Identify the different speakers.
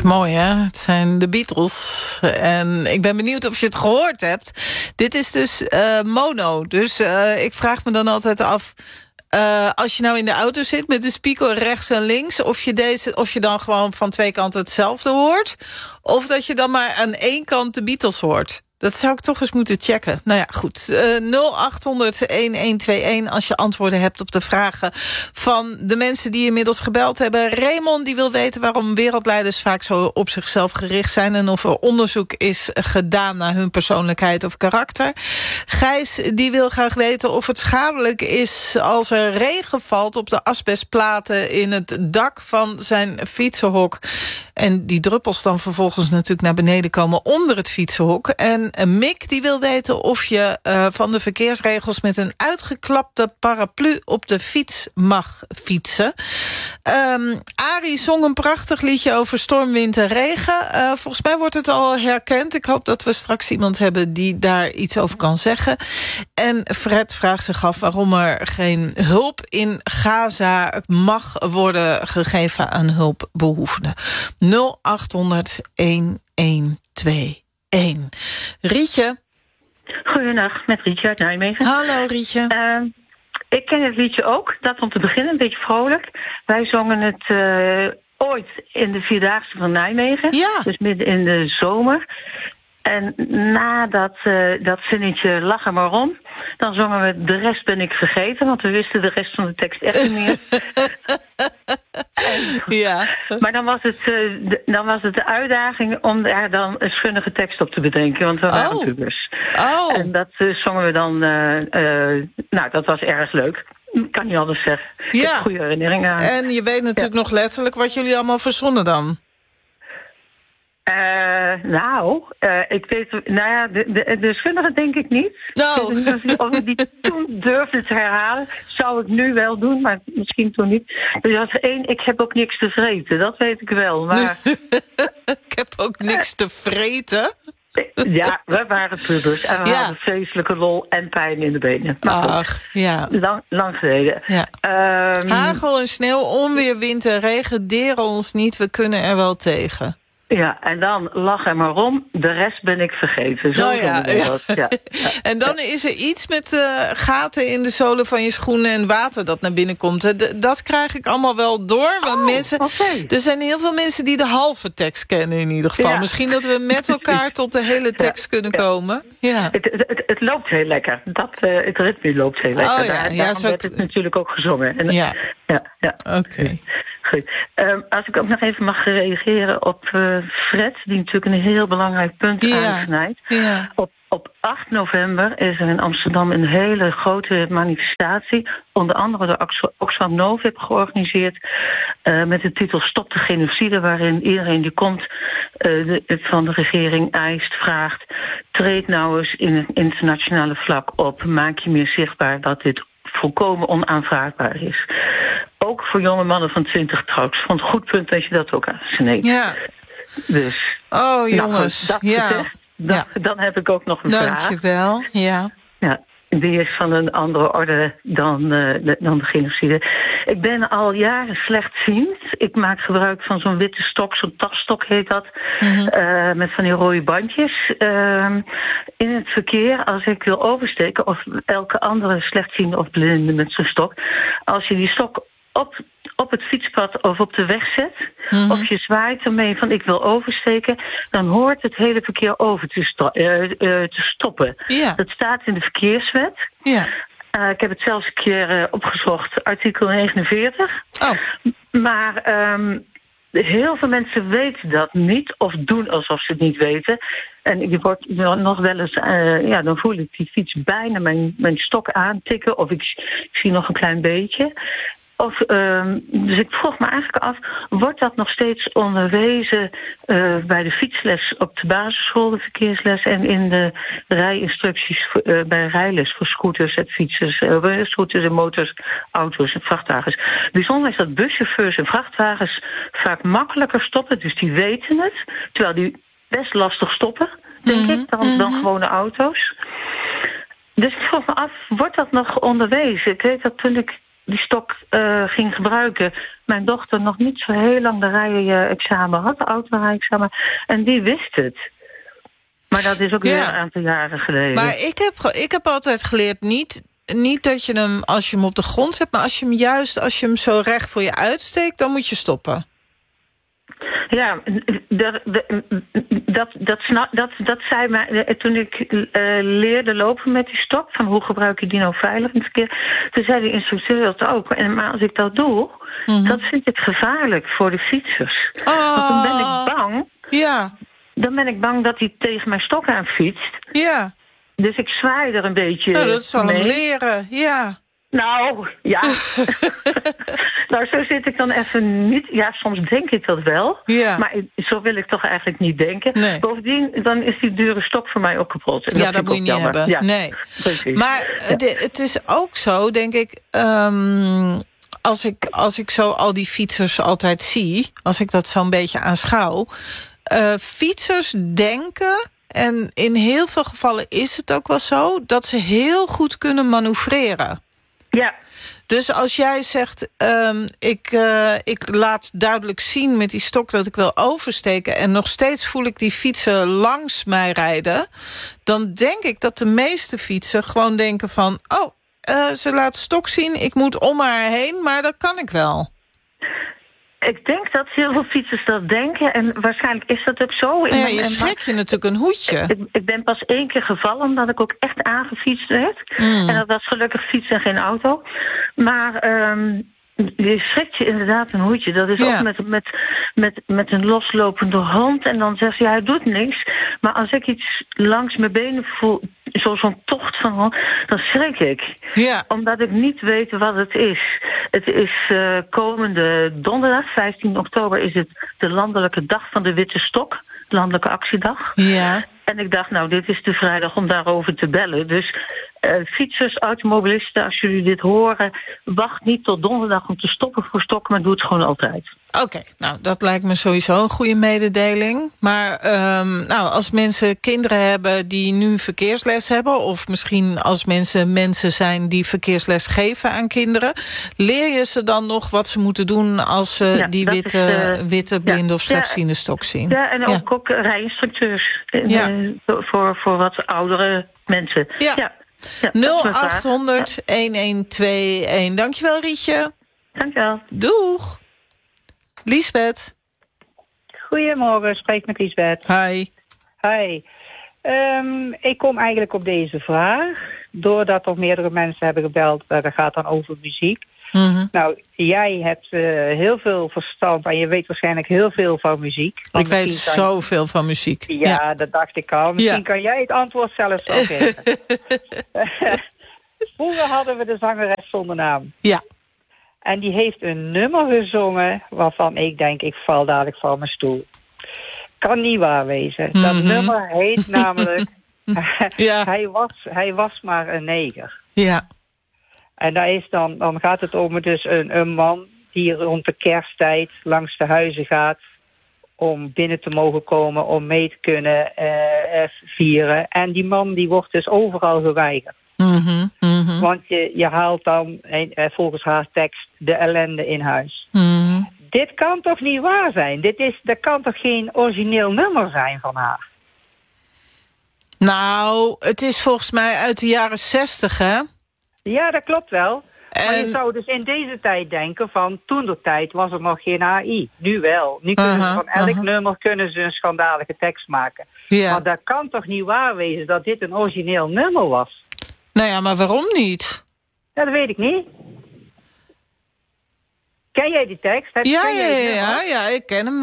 Speaker 1: mooi, hè? Het zijn de Beatles. En ik ben benieuwd of je het gehoord hebt. Dit is dus mono. Dus ik vraag me dan altijd af... als je nou in de auto zit met de speaker rechts en links... of je dan gewoon van twee kanten hetzelfde hoort... of dat je dan maar aan één kant de Beatles hoort. Dat zou ik toch eens moeten checken. Nou ja, goed. 0800-1121 als je antwoorden hebt op de vragen... van de mensen die inmiddels gebeld hebben. Raymond die wil weten waarom wereldleiders vaak zo op zichzelf gericht zijn... en of er onderzoek is gedaan naar hun persoonlijkheid of karakter. Gijs die wil graag weten of het schadelijk is... als er regen valt op de asbestplaten in het dak van zijn fietsenhok... en die druppels dan vervolgens natuurlijk naar beneden komen onder het fietsenhok. En Mick die wil weten of je van de verkeersregels... met een uitgeklapte paraplu op de fiets mag fietsen. Arie zong een prachtig liedje over storm, wind en regen. Volgens mij wordt het al herkend. Ik hoop dat we straks iemand hebben die daar iets over kan zeggen. En Fred vraagt zich af waarom er geen hulp in Gaza mag worden gegeven aan hulpbehoevenden. 0800-1121. Rietje.
Speaker 2: Goedendag, met Rietje uit Nijmegen.
Speaker 1: Hallo Rietje.
Speaker 2: Ik ken het liedje ook, dat om te beginnen, een beetje vrolijk. Wij zongen het ooit in de Vierdaagse van Nijmegen. Ja. Dus midden in de zomer. En na dat zinnetje lach er maar om... dan zongen we De rest ben ik vergeten... want we wisten de rest van de tekst echt niet meer.
Speaker 1: Ja.
Speaker 2: Maar dan was het de uitdaging om daar dan een schunnige tekst op te bedenken. Want we waren pubers. Oh. En dat zongen we dan... nou, dat was erg leuk. Kan niet anders zeggen. Ik heb goede herinneringen aan.
Speaker 1: En je weet natuurlijk nog letterlijk wat jullie allemaal verzonnen dan.
Speaker 2: Ik weet... Nou ja, de schunnige denk ik niet.
Speaker 1: No.
Speaker 2: Of ik die toen durfde te herhalen, zou ik nu wel doen, maar misschien toen niet. Dus er was één, ik heb ook niks te vreten. Dat weet ik wel, maar...
Speaker 1: Ik heb ook niks te vreten?
Speaker 2: Ja, we waren pubers en we hadden vreselijke lol en pijn in de benen.
Speaker 1: Ach, ja.
Speaker 2: Lang geleden.
Speaker 1: Ja. Hagel en sneeuw, onweer, wind en regen deren ons niet. We kunnen er wel tegen.
Speaker 2: Ja, en dan lach er maar om. De rest ben ik vergeten. Zo
Speaker 1: ja. En dan is er iets met gaten in de zolen van je schoenen... en water dat naar binnen komt. Dat krijg ik allemaal wel door. Er zijn heel veel mensen die de halve tekst kennen in ieder geval. Ja. Misschien dat we met elkaar tot de hele tekst kunnen komen. Ja.
Speaker 2: Het loopt heel lekker. Het ritme loopt heel lekker. Daarom werd het natuurlijk ook gezongen. En, ja.
Speaker 1: Oké.
Speaker 2: Goed. Als ik ook nog even mag reageren op Fred... die natuurlijk een heel belangrijk punt aansnijdt. Ja. Op 8 november is er in Amsterdam een hele grote manifestatie... onder andere door Oxfam Novib georganiseerd... met de titel Stop de genocide... waarin iedereen die komt van de regering eist, vraagt... treed nou eens in het internationale vlak op. Maak je meer zichtbaar dat dit volkomen onaanvaardbaar is. Ook voor jonge mannen van 20 trouwens. Ik vond het een goed punt dat je dat ook aansneedt. Ja. Dus. Oh jongens. Dan heb ik ook nog een vraag.
Speaker 1: Dankjewel. Ja.
Speaker 2: Die is van een andere orde dan de genocide. Ik ben al jaren slechtziend. Ik maak gebruik van zo'n witte stok, zo'n tasstok heet dat. Mm-hmm. Met van die rode bandjes. In het verkeer, als ik wil oversteken... of elke andere slechtziende of blinde met zo'n stok... als je die stok op het fietspad of op de weg zet... Mm-hmm. Of je zwaait ermee van ik wil oversteken... dan hoort het hele verkeer over te stoppen. Yeah. Dat staat in de verkeerswet. Yeah. Ik heb het zelfs een keer opgezocht, artikel 49. Oh. Maar heel veel mensen weten dat niet... of doen alsof ze het niet weten. En je wordt nog wel eens... dan voel ik die fiets bijna mijn stok aantikken... of ik zie nog een klein beetje... Dus ik vroeg me eigenlijk af, wordt dat nog steeds onderwezen bij de fietsles op de basisschool, de verkeersles, en in de rijinstructies bij rijles voor scooters en fietsers, scooters en motors, auto's en vrachtwagens. Bijzonder is dat buschauffeurs en vrachtwagens vaak makkelijker stoppen, dus die weten het, terwijl die best lastig stoppen, denk ik, dan gewone auto's. Dus ik vroeg me af, wordt dat nog onderwezen? Ik weet dat toen ik die stok ging gebruiken, mijn dochter nog niet zo heel lang de rijexamen had, de autorijexamen, en die wist het. Maar dat is ook weer een aantal jaren geleden.
Speaker 1: Maar ik heb altijd geleerd, niet dat je hem, als je hem op de grond hebt, maar als je hem zo recht voor je uitsteekt, dan moet je stoppen.
Speaker 2: Ja, dat zei mij toen ik leerde lopen met die stok, van hoe gebruik je die nou veilig in het verkeer. Toen zei de instructeur dat ook. Maar als ik dat doe, dat vind ik gevaarlijk voor de fietsers. Want dan ben ik bang.
Speaker 1: Ja.
Speaker 2: Dan ben ik bang dat hij tegen mijn stok aan fietst. Ja. Dus ik zwaai er een beetje mee.
Speaker 1: Dat zal hem leren, ja.
Speaker 2: Nou, ja. Nou, zo zit ik dan even niet. Ja, soms denk ik dat wel. Ja. Maar zo wil ik toch eigenlijk niet denken. Nee. Bovendien, dan is die dure stok voor mij ook kapot. En
Speaker 1: dat moet je niet hebben. Ja, nee. Precies. Maar het is ook zo, denk ik, als ik zo al die fietsers altijd zie, als ik dat zo'n beetje aanschouw, fietsers denken, en in heel veel gevallen is het ook wel zo, dat ze heel goed kunnen manoeuvreren. Ja. Dus als jij zegt, ik laat duidelijk zien met die stok dat ik wil oversteken, en nog steeds voel ik die fietsen langs mij rijden, dan denk ik dat de meeste fietsen gewoon denken van, ze laat stok zien, ik moet om haar heen, maar dat kan ik wel.
Speaker 2: Ik denk dat heel veel fietsers dat denken. En waarschijnlijk is dat ook zo.
Speaker 1: Je schrik je natuurlijk een hoedje.
Speaker 2: Ik ben pas 1 keer gevallen, omdat ik ook echt aangefietst werd. En dat was gelukkig fiets en geen auto. Maar je schrikt je inderdaad een hoedje. Dat is ook met een loslopende hond. En dan zegt hij doet niks. Maar als ik iets langs mijn benen voel, zo'n tocht van hond, dan schrik ik. Ja. Omdat ik niet weet wat het is. Het is komende donderdag, 15 oktober, is het de landelijke dag van de witte stok. Landelijke actiedag. Ja. En ik dacht, dit is de vrijdag om daarover te bellen. Dus fietsers, automobilisten, als jullie dit horen, wacht niet tot donderdag om te stoppen voor stok, maar doe het gewoon altijd. Oké,
Speaker 1: dat lijkt me sowieso een goede mededeling. Maar als mensen kinderen hebben die nu verkeersles hebben, of misschien als mensen zijn die verkeersles geven aan kinderen, leer je ze dan nog wat ze moeten doen als ze die witte blinde of slechtziende stok zien?
Speaker 2: Ja, en ook rijinstructeurs voor wat oudere mensen. Ja.
Speaker 1: 0800-1121. Dankjewel, Rietje.
Speaker 2: Dankjewel.
Speaker 1: Doeg. Liesbeth.
Speaker 3: Goedemorgen, spreek met Liesbeth.
Speaker 1: Hi.
Speaker 3: Hi. Ik kom eigenlijk op deze vraag, doordat er meerdere mensen hebben gebeld, dat gaat dan over muziek. Mm-hmm. Nou, jij hebt heel veel verstand en je weet waarschijnlijk heel veel van muziek.
Speaker 1: Ik weet zoveel van muziek.
Speaker 3: Ja, dat dacht ik al. Misschien kan jij het antwoord zelfs wel geven. Vroeger hadden we de zangeres zonder naam. Ja. En die heeft een nummer gezongen waarvan ik denk, ik val dadelijk van mijn stoel. Kan niet waar wezen. Mm-hmm. Dat nummer heet namelijk hij was maar een neger. Ja. En daar is dan gaat het om dus een man die rond de kersttijd langs de huizen gaat om binnen te mogen komen, om mee te kunnen vieren. En die man die wordt dus overal geweigerd. Mm-hmm, mm-hmm. Want je haalt dan, volgens haar tekst, de ellende in huis. Mm-hmm. Dit kan toch niet waar zijn? Dat kan toch geen origineel nummer zijn van haar?
Speaker 1: Nou, het is volgens mij uit de jaren 60, hè?
Speaker 3: Ja, dat klopt wel. Maar je zou dus in deze tijd denken van, toen de tijd was er nog geen AI. Nu wel. Nu kunnen ze van elk nummer een schandalige tekst maken. Ja. Maar dat kan toch niet waar wezen dat dit een origineel nummer was?
Speaker 1: Nou ja, maar waarom niet?
Speaker 3: Ja, dat weet ik niet. Ken jij die tekst?
Speaker 1: Ja, ik ken hem.